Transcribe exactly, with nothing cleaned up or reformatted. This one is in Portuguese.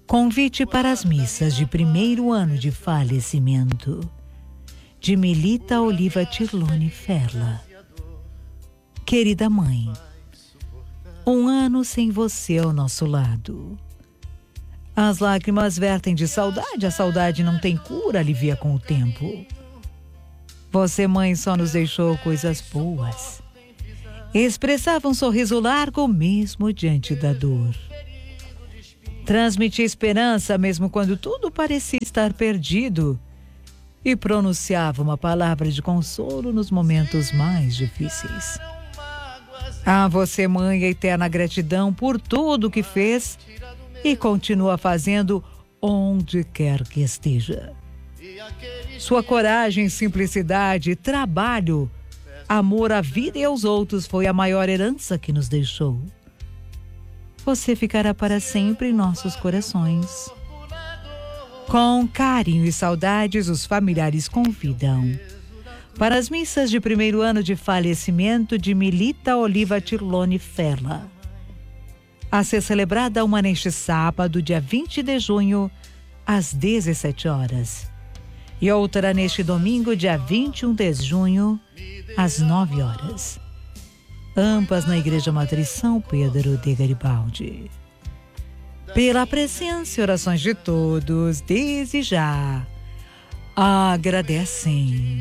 Convite para as missas de primeiro ano de falecimento de Melita Oliva Tirlone Ferla. Querida mãe, um ano sem você ao nosso lado. As lágrimas vertem de saudade, a saudade não tem cura, alivia com o tempo. Você, mãe, só nos deixou coisas boas. Expressava um sorriso largo mesmo diante da dor. Transmitia esperança mesmo quando tudo parecia estar perdido e pronunciava uma palavra de consolo nos momentos mais difíceis. A você, mãe, a eterna gratidão por tudo que fez e continua fazendo onde quer que esteja. Sua coragem, simplicidade, trabalho, amor à vida e aos outros foi a maior herança que nos deixou. Você ficará para sempre em nossos corações. Com carinho e saudades, os familiares convidam para as missas de primeiro ano de falecimento de Melita Oliva Tirlone Ferla, a ser celebrada uma neste sábado, dia vinte de junho, às dezessete horas, e outra neste domingo, dia vinte e um de junho, às nove horas. Ambas na Igreja Matriz São Pedro de Garibaldi. Pela presença e orações de todos, desde já agradecem.